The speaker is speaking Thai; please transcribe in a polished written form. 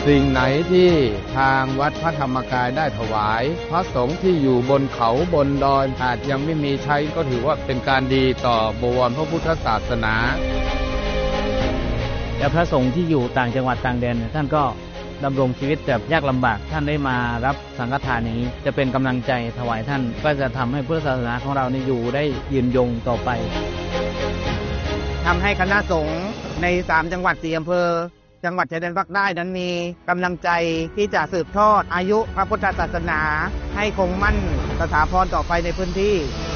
สิ่งไหนที่ทางวัดพระธรรมกายได้ถวายพระสงฆ์ที่อยู่บนเขาบนดอยอาจยังไม่มีใช้ก็ถือว่าเป็นการดีต่อบวรพระพุทธศาสนาและพระสงฆ์ที่อยู่ต่างจังหวัดต่างแดนท่านก็ดำรงชีวิตแบบยากลำบากท่านได้มารับสังฆทานอย่างนี้จะเป็นกำลังใจถวายท่านก็จะทำให้พุทธศาสนาของเราอยู่ได้ยืนยงต่อไปทำให้คณะสงฆ์ใน3จังหวัด4อำเภอจังหวัดชายแดนภาคใต้นั้นมีกำลังใจที่จะสืบทอดอายุพระพุทธศาสนาให้คงมั่นสถาพรต่อไปในพื้นที่